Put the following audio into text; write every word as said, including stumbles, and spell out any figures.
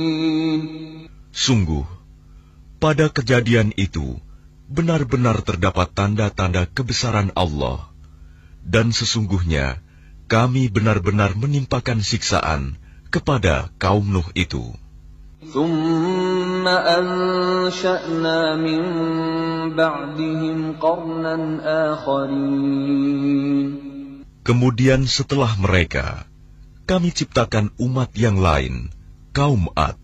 Sungguh, pada kejadian itu benar-benar terdapat tanda-tanda kebesaran Allah, dan sesungguhnya kami benar-benar menimpakan siksaan kepada kaum Nuh itu. ثُمَّ أَنشَأْنَا مِن بَعْدِهِمْ قَرْنًا آخَرِينَ. Kemudian setelah mereka, kami ciptakan umat yang lain, kaum Ad.